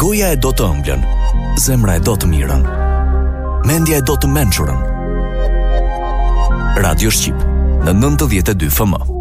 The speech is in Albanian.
Goja e do të ëmblën, zemra e do të mirën, mendja e do të mençurën. Radio Shqip në 92 FM.